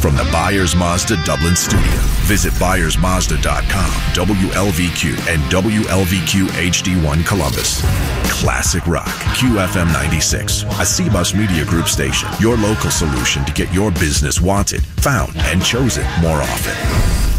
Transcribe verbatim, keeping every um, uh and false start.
From the Byers Mazda Dublin studio, visit byers mazda dot com, W L V Q, and W L V Q H D one Columbus. Classic rock, Q F M ninety-six, a C-Bus Media Group station. Your local solution to get your business wanted, found, and chosen more often.